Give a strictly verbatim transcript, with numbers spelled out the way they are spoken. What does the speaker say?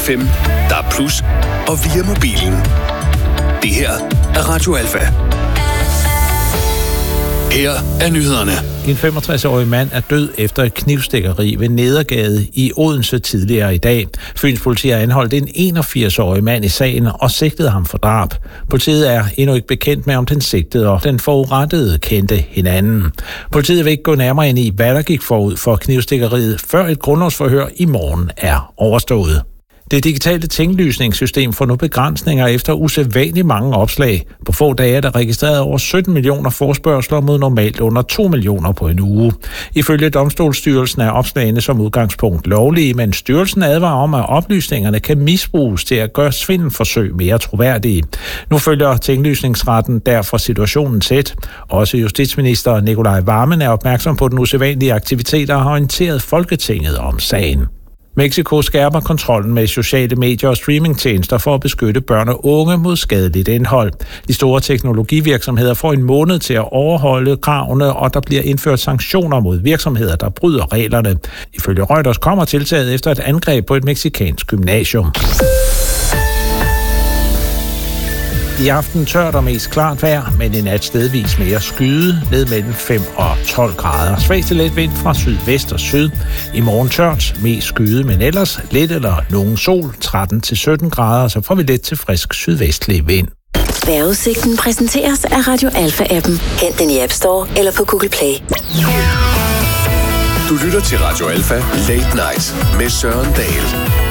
F M, D A B plus, og via mobilen. Det her er Radio Alfa. Her er nyhederne. En femogtres-årig mand er død efter et knivstikkeri ved Nedergade i Odense tidligere i dag. Fyns politi har anholdt en enogfirs-årig mand i sagen og sigtede ham for drab. Politiet er endnu ikke bekendt med, om den sigtede og den forurettede kendte hinanden. Politiet vil ikke gå nærmere ind i, hvad der gik forud for knivstikkeriet, før et grundlovsforhør i morgen er overstået. Det digitale tinglysningssystem får nu begrænsninger efter usædvanligt mange opslag. På få dage er der registreret over sytten millioner forespørgsler mod normalt under to millioner på en uge. Ifølge Domstolsstyrelsen er opslagene som udgangspunkt lovlige, men styrelsen advarer om, at oplysningerne kan misbruges til at gøre svindelforsøg mere troværdige. Nu følger tinglysningsretten derfor situationen tæt. Også justitsminister Nicolai Wammen er opmærksom på den usædvanlige aktivitet og har orienteret Folketinget om sagen. Mexico skærper kontrollen med sociale medier og streamingtjenester for at beskytte børn og unge mod skadeligt indhold. De store teknologivirksomheder får en måned til at overholde kravene, og der bliver indført sanktioner mod virksomheder, der bryder reglerne. Ifølge Reuters kommer tiltaget efter et angreb på et mexicansk gymnasium. I aften tørt og mest klart vejr, men i nat stedvis mere skyde, ned mellem fem og tolv grader. Svag til let vind fra sydvest og syd. I morgen tørt, mest skyde, men ellers lidt eller nogen sol, tretten til sytten grader, så får vi lidt til frisk sydvestlig vind. Vejrudsigten præsenteres af Radio Alfa-appen. Hent den i App Store eller på Google Play. Du lytter til Radio Alfa Late Night med Søren Dahl.